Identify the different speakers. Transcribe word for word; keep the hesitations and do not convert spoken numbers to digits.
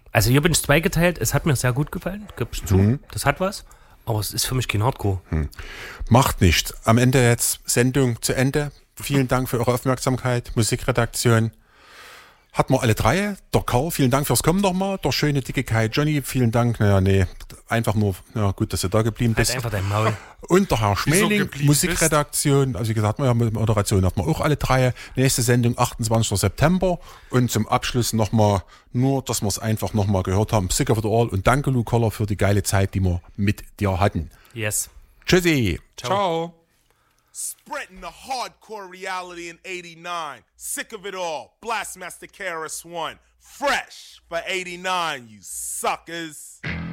Speaker 1: Also hier bin ich zweigeteilt. Es hat mir sehr gut gefallen, gebe ich zu. Mhm. Das hat was. Aber es ist für mich kein Hardcore.
Speaker 2: Hm. Macht nichts. Am Ende jetzt Sendung zu Ende. Vielen Dank für eure Aufmerksamkeit. Musikredaktion. Hatten wir alle drei. Der Karl, vielen Dank fürs Kommen nochmal. Der schöne, dicke Kai Johnny, vielen Dank. Naja, nee, einfach nur, ja, gut, dass du da geblieben bist.
Speaker 1: Halt einfach dein Maul.
Speaker 2: Und der Herr Schmeling, Musikredaktion. Also wie gesagt, ja, mit Moderation hatten wir auch alle drei. Nächste Sendung, achtundzwanzigster September. Und zum Abschluss nochmal, nur, dass wir es einfach nochmal gehört haben. Sick of it all. Und danke, Lou Koller, für die geile Zeit, die wir mit dir hatten.
Speaker 1: Yes.
Speaker 2: Tschüssi.
Speaker 1: Ciao.
Speaker 2: Ciao.
Speaker 3: Spreading the hardcore reality in eighty-nine. Sick of it all. Blastmaster K R S One. Fresh for eighty-nine, you suckers.